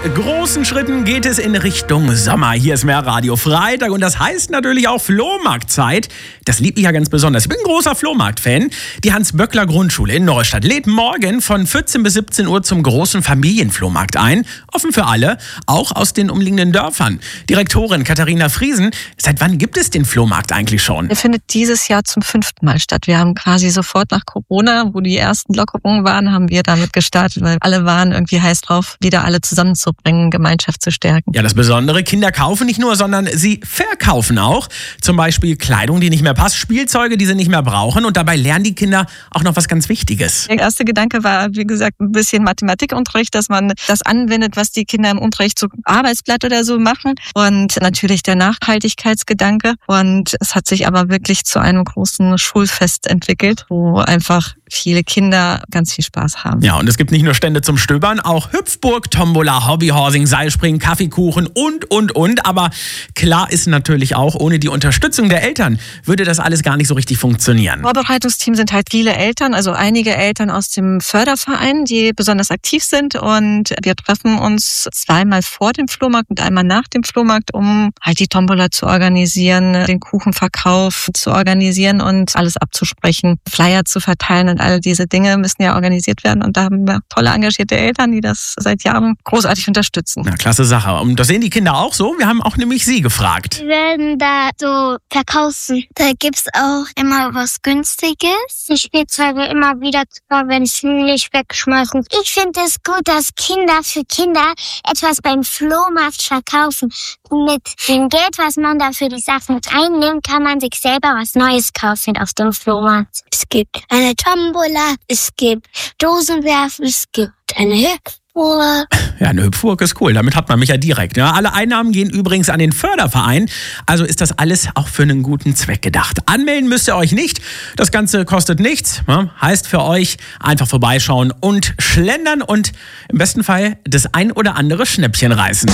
großen Schritten geht es in Richtung Sommer. Hier ist mehr Radio Freitag und das heißt natürlich auch Flohmarktzeit. Das liebt mich ja ganz besonders. Ich bin ein großer Flohmarkt-Fan. Die Hans-Böckler-Grundschule in Neustadt lädt morgen von 14 bis 17 Uhr zum großen Familienflohmarkt ein. Offen für alle, auch aus den umliegenden Dörfern. Direktorin Katharina Friesen, seit wann gibt es den Flohmarkt eigentlich schon? Der findet dieses Jahr zum 5. Mal statt. Wir haben quasi sofort nach Corona, wo die ersten Lockerungen waren, haben wir damit gestartet, weil alle waren irgendwie heiß drauf, wieder alle zusammenzubringen, Gemeinschaft zu stärken. Ja, das Besondere, Kinder kaufen nicht nur, sondern sie verkaufen auch. Zum Beispiel Kleidung, die nicht mehr passt, Spielzeuge, die sie nicht mehr brauchen. Und dabei lernen die Kinder auch noch was ganz Wichtiges. Der erste Gedanke war, wie gesagt, ein bisschen Mathematikunterricht, dass man das anwendet, was die Kinder im Unterricht so Arbeitsblatt oder so machen. Und natürlich der Nachhaltigkeitsgedanke. Und es hat sich aber wirklich zu einem großen Schulfest entwickelt, wo einfach viele Kinder ganz viel Spaß haben. Ja, und es gibt nicht nur Stände zum Stöbern, auch Hüpfburg, Tombola, Hobbyhorsing, Seilspringen, Kaffeekuchen und. Aber klar ist natürlich auch, ohne die Unterstützung der Eltern würde das alles gar nicht so richtig funktionieren. Im Vorbereitungsteam sind halt viele Eltern, also einige Eltern aus dem Förderverein, die besonders aktiv sind. Und wir treffen uns zweimal vor dem Flohmarkt und einmal nach dem Flohmarkt, um halt die Tombola zu organisieren, den Kuchenverkauf zu organisieren und alles abzusprechen, Flyer zu verteilen. Und all diese Dinge müssen ja organisiert werden. Und da haben wir tolle, engagierte Eltern, die das seit Jahren großartig unterstützen. Na, klasse Sache. Und das sehen die Kinder auch so. Wir haben auch nämlich sie gefragt. Wir werden da so verkaufen. Da gibt's auch immer was Günstiges. Die Spielzeuge immer wieder zu verwenden, nicht wegschmeißen. Ich finde es gut, dass Kinder für Kinder etwas beim Flohmarkt verkaufen. Mit dem Geld, was man da für die Sachen einnimmt, kann man sich selber was Neues kaufen auf dem Flohmarkt. Es gibt eine Tombola, es gibt Dosenwerfen, es gibt eine Hüpfburg. Ja, eine Hüpfburg ist cool, damit hat man mich ja direkt. Ja, alle Einnahmen gehen übrigens an den Förderverein, also ist das alles auch für einen guten Zweck gedacht. Anmelden müsst ihr euch nicht, das Ganze kostet nichts, ja, heißt für euch einfach vorbeischauen und schlendern und im besten Fall das ein oder andere Schnäppchen reißen.